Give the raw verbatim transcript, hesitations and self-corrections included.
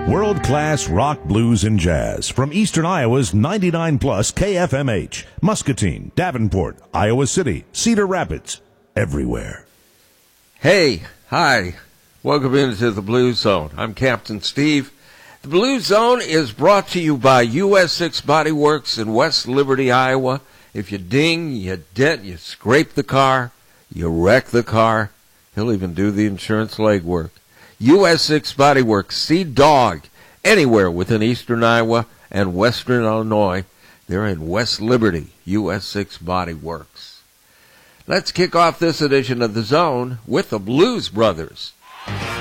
World-class rock, blues, and jazz from Eastern Iowa's ninety-nine plus K F M H, Muscatine, Davenport, Iowa City, Cedar Rapids, everywhere. Hey, hi. Welcome into the Blues Zone. I'm Captain Steve. The Blues Zone is brought to you by U S six Body Works in West Liberty, Iowa. If you ding, you dent, you scrape the car, you wreck the car, he'll even do the insurance legwork. U S six Body Works, see Dog anywhere within eastern Iowa and western Illinois. They're in West Liberty, U S six Body Works. Let's kick off this edition of The Zone with the Blues Brothers.